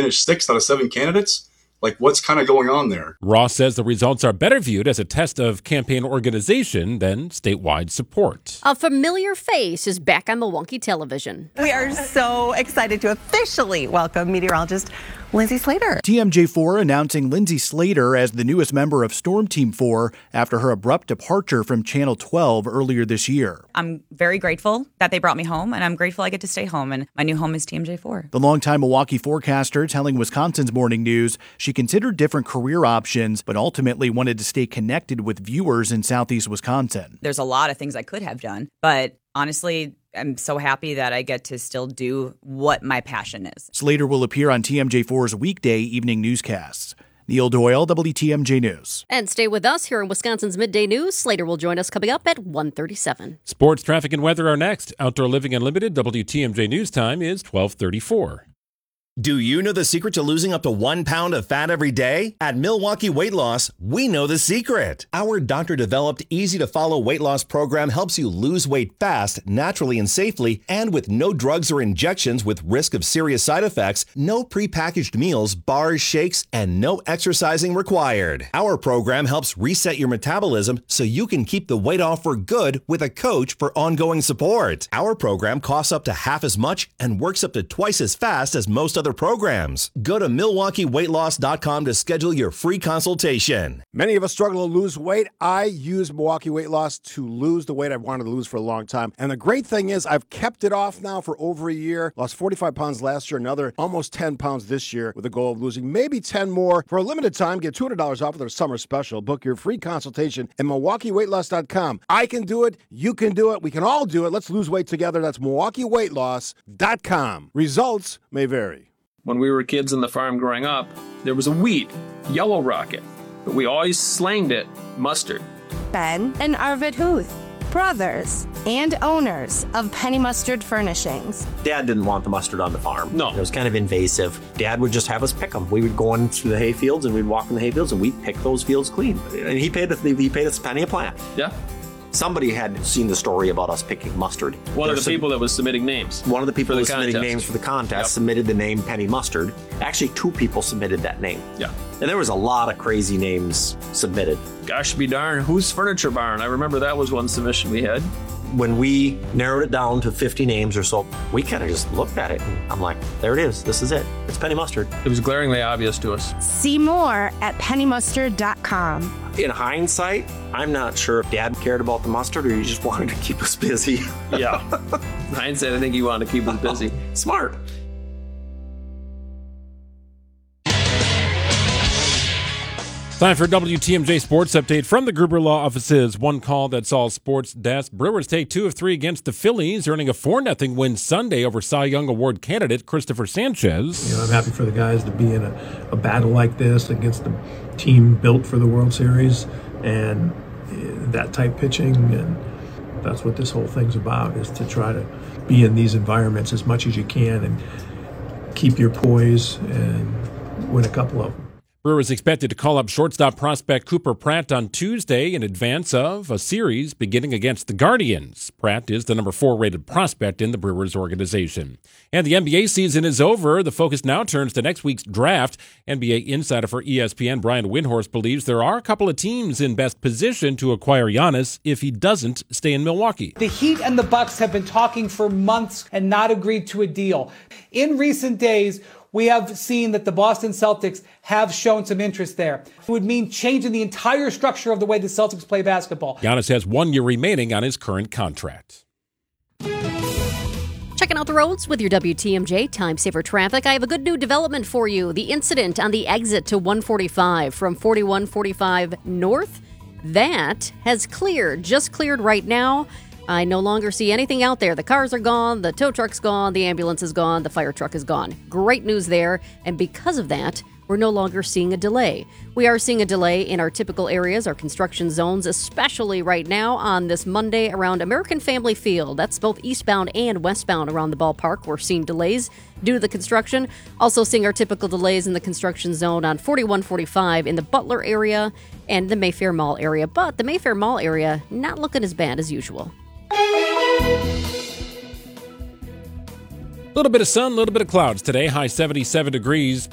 finished 6th out of 7 candidates. Like, what's kind of going on there? Ross says the results are better viewed as a test of campaign organization than statewide support. A familiar face is back on Milwaukee television. We are so excited to officially welcome meteorologist Lindsay Slater. TMJ4 announcing Lindsay Slater as the newest member of Storm Team 4 after her abrupt departure from Channel 12 earlier this year. I'm very grateful that they brought me home, and I'm grateful I get to stay home, and my new home is TMJ4. The longtime Milwaukee forecaster telling Wisconsin's Morning News she considered different career options, but ultimately wanted to stay connected with viewers in southeast Wisconsin. There's a lot of things I could have done, but honestly, I'm so happy that I get to still do what my passion is. Slater will appear on TMJ4's weekday evening newscasts. Neil Doyle, WTMJ News. And stay with us here in Wisconsin's Midday News. Slater will join us coming up at 1:37. Sports, traffic, and weather are next. Outdoor Living Unlimited, WTMJ News time is 12:34. Do you know the secret to losing up to 1 pound of fat every day? At Milwaukee Weight Loss, we know the secret. Our doctor-developed, easy-to-follow weight loss program helps you lose weight fast, naturally and safely, and with no drugs or injections with risk of serious side effects, no prepackaged meals, bars, shakes, and no exercising required. Our program helps reset your metabolism so you can keep the weight off for good with a coach for ongoing support. Our program costs up to half as much and works up to twice as fast as most other programs. Go to MilwaukeeWeightLoss.com to schedule your free consultation. Many of us struggle to lose weight. I use Milwaukee Weight Loss to lose the weight I've wanted to lose for a long time. And the great thing is I've kept it off now for over a year. Lost 45 pounds last year, another almost 10 pounds this year with the goal of losing maybe 10 more. For a limited time, get $200 off of their summer special. Book your free consultation at MilwaukeeWeightLoss.com. I can do it. You can do it. We can all do it. Let's lose weight together. That's MilwaukeeWeightLoss.com. Results may vary. When we were kids in the farm growing up, there was a wheat, Yellow Rocket, but we always slanged it mustard. Ben and Arvid Huth, brothers and owners of Penny Mustard Furnishings. Dad didn't want the mustard on the farm. No. It was kind of invasive. Dad would just have us pick them. We would go into the hay fields and we'd walk in the hay fields and we'd pick those fields clean. And he paid us a penny a plant. Yeah. Somebody had seen the story about us picking mustard. One of the people that was submitting names. One of the people for who the was submitting contest. names for the contest submitted the name Penny Mustard. Actually, 2 people submitted that name. Yeah. And there was a lot of crazy names submitted. Gosh be darn, who's Furniture Barn? I remember that was one submission we had. When we narrowed it down to 50 names or so, we kind of just looked at it and I'm like, there it is. This is it. It's Penny Mustard. It was glaringly obvious to us. See more at pennymustard.com. In hindsight, I'm not sure if Dad cared about the mustard or he just wanted to keep us busy. Yeah. In hindsight, I think he wanted to keep us busy. Smart. Time for WTMJ Sports Update from the Gruber Law Office's One Call That's All Sports Desk. Brewers take 2 of 3 against the Phillies, earning a 4-0 win Sunday over Cy Young Award candidate Christopher Sanchez. I'm happy for the guys to be in a battle like this against the team built for the World Series and that type pitching, and that's what this whole thing's about, is to try to be in these environments as much as you can and keep your poise and win a couple of them. Brewers expected to call up shortstop prospect Cooper Pratt on Tuesday in advance of a series beginning against the Guardians. Pratt is the number 4 rated prospect in the Brewers organization. And the NBA season is over. The focus now turns to next week's draft. NBA insider for ESPN Brian Windhorst believes there are a couple of teams in best position to acquire Giannis if he doesn't stay in Milwaukee. The Heat and the Bucks have been talking for months and not agreed to a deal. In recent days, we have seen that the Boston Celtics have shown some interest there. It would mean changing the entire structure of the way the Celtics play basketball. Giannis has 1 year remaining on his current contract. Checking out the roads with your WTMJ Time Saver Traffic. I have a good new development for you. The incident on the exit to 145 from 4145 north, that has cleared, just cleared right now. I no longer see anything out there. The cars are gone, the tow truck's gone, the ambulance is gone, the fire truck is gone. Great news there, and because of that, we're no longer seeing a delay. We are seeing a delay in our typical areas, our construction zones, especially right now on this Monday around American Family Field. That's both eastbound and westbound around the ballpark. We're seeing delays due to the construction. Also seeing our typical delays in the construction zone on 4145 in the Butler area and the Mayfair Mall area. But the Mayfair Mall area not looking as bad as usual. A little bit of sun, a little bit of clouds today, high 77 degrees.